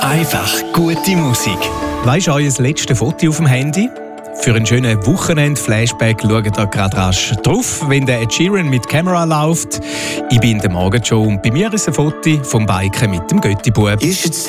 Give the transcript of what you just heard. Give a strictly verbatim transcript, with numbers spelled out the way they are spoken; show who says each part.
Speaker 1: Einfach gute Musik.
Speaker 2: Weisst du euer letztes Foto auf dem Handy? Für einen schönen Wochenend-Flashback schaut da gerade rasch drauf, wenn der Ed Sheeran mit Camera läuft. Ich bin in der Morgenshow und bei mir ist ein Foto vom Biken mit dem Götti-Bub.